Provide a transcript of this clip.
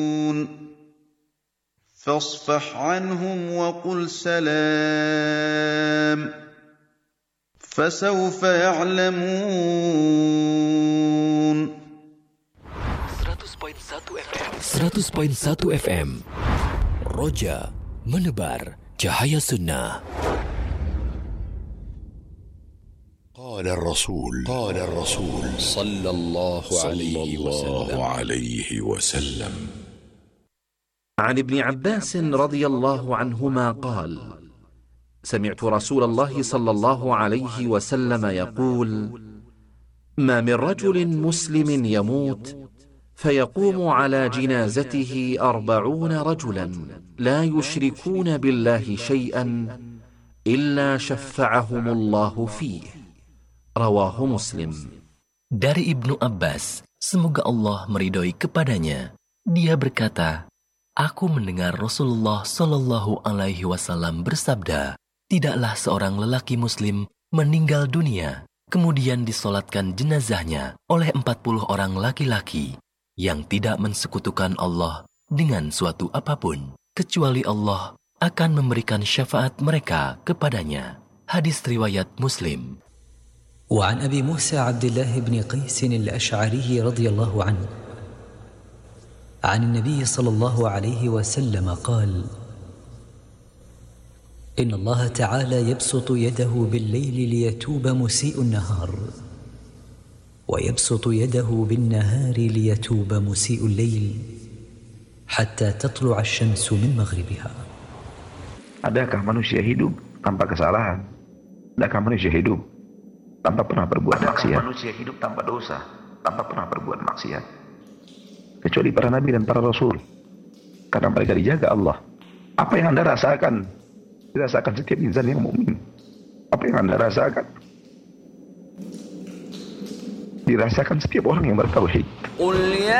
فاصفح عنهم وقل سلام فسوف يعلمون 100.1 FM Roja menebar cahaya sunnah. قال الرسول صلى الله عليه وسلم عن ابن عباس رضي الله عنهما قال: سمعت رسول الله صلى الله عليه وسلم يقول: ما من رجل مسلم يموت فيقوم على جنازته 40 رجلا لا يشركون بالله شيئا إلا شفعهم الله فيه. رواه مسلم. Dari Ibnu Abbas, semoga Allah meridhoi kepadanya, dia berkata, aku mendengar Rasulullah Shallallahu Alaihi Wasallam bersabda, tidaklah seorang lelaki Muslim meninggal dunia, kemudian disolatkan jenazahnya oleh 40 orang laki-laki yang tidak mensekutukan Allah dengan suatu apapun, kecuali Allah akan memberikan syafaat mereka kepadanya. Hadis riwayat Muslim. وعن أبي موسى عبد الله بن قيس الأشعري رضي الله عنه عن النبي صلى الله عليه وسلم قال: إن الله تعالى يبسط يده بالليل ليتوب مسيء النهار، ويبسط يده بالنهار ليتوب مسيء الليل حتى تطلع الشمس من مغربها. Adakah manusia hidup tanpa kesalahan? Adakah manusia hidup tanpa pernah berbuat maksiat? Manusia hidup tanpa dosa, tanpa pernah berbuat maksiat, kecuali para nabi dan para rasul, karena mereka dijaga Allah. Apa yang Anda rasakan dirasakan setiap insan yang mukmin. Apa yang Anda rasakan dirasakan setiap orang yang bertauhid.